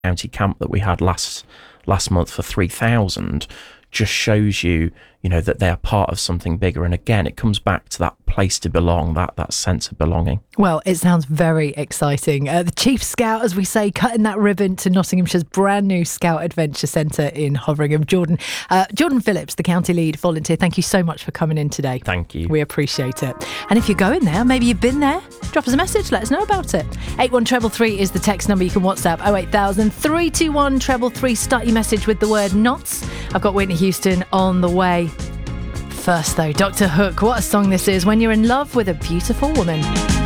county camp that we had last month for 3,000 just shows you, that they are part of something bigger. And again, it comes back to that place to belong, that sense of belonging. Well, it sounds very exciting. The Chief Scout, as we say, cutting that ribbon to Nottinghamshire's brand new Scout Adventure Centre in Hoveringham. Jordan Phillips, the county lead volunteer, thank you so much for coming in today. Thank you. We appreciate it. And if you're going there, maybe you've been there, drop us a message, let us know about it. 81333 is the text number. You can WhatsApp 08000 321 333. Start your message with the word knots. I've got Whitney Houston on the way. First though, Dr. Hook, what a song this is when you're in love with a beautiful woman.